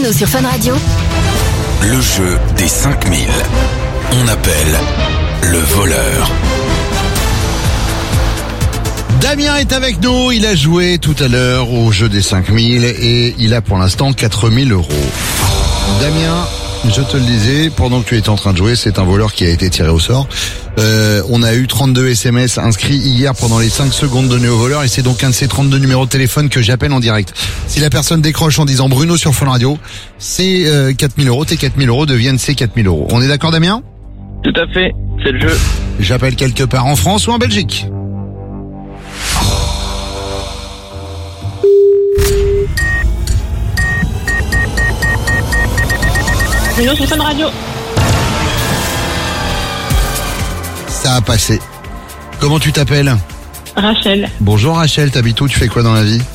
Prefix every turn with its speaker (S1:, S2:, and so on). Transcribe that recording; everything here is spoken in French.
S1: Bruno sur Fun Radio.
S2: Le jeu des 5000. On appelle le voleur.
S3: Damien est avec nous, il a joué tout à l'heure au jeu des 5000 et il a pour l'instant 4000 €. Damien, je te le disais, pendant que tu étais en train de jouer, c'est un voleur qui a été tiré au sort. On a eu 32 SMS inscrits hier pendant les 5 secondes données au voleur et c'est donc un de ces 32 numéros de téléphone que j'appelle en direct. Si la personne décroche en disant Bruno sur Fun Radio, c'est 4000 €, tes 4000 € deviennent ces 4000 €. On est d'accord Damien ?
S4: Tout à fait, c'est le jeu.
S3: J'appelle quelque part en France ou en Belgique ?
S5: Bruno sur Fun Radio.
S3: Ça a passé. Comment tu t'appelles ?
S5: Rachel.
S3: Bonjour Rachel, t'habites où ? Tu fais quoi dans la vie ?